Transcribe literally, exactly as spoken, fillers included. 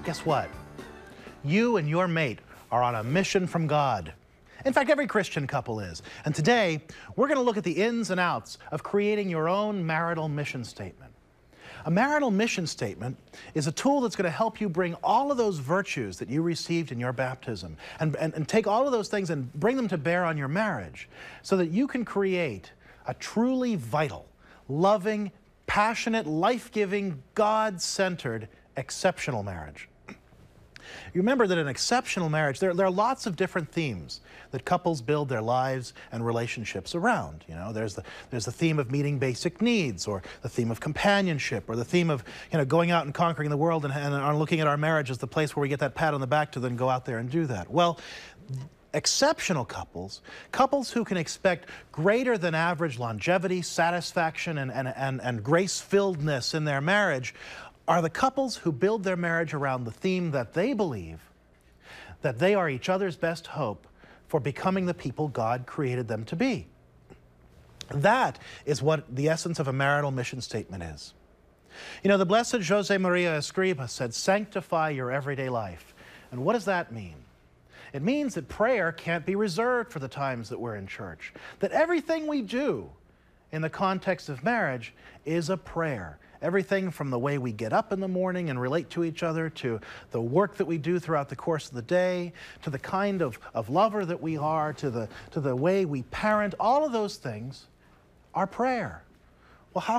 guess what? You and your mate are on a mission from God. In fact, every Christian couple is. And today, we're going to look at the ins and outs of creating your own marital mission statement. A marital mission statement is a tool that's going to help you bring all of those virtues that you received in your baptism and, and, and take all of those things and bring them to bear on your marriage so that you can create a truly vital, loving, passionate, life-giving, God-centered, exceptional marriage. You remember that in exceptional marriage, there, there are lots of different themes that couples build their lives and relationships around. You know, there's the, there's the theme of meeting basic needs, or the theme of companionship, or the theme of, you know, going out and conquering the world and, and looking at our marriage as the place where we get that pat on the back to then go out there and do that. Well, exceptional couples, couples who can expect greater than average longevity, satisfaction, and, and, and, and grace-filledness in their marriage, are the couples who build their marriage around the theme that they believe that they are each other's best hope for becoming the people God created them to be. That is what the essence of a marital mission statement is. You know, the blessed Jose Maria Escriva said, "Sanctify your everyday life." And what does that mean? It means that prayer can't be reserved for the times that we're in church. That everything we do in the context of marriage is a prayer. Everything from the way we get up in the morning and relate to each other, to the work that we do throughout the course of the day, to the kind of, of lover that we are, to the, to the way we parent, all of those things are prayer. Well, how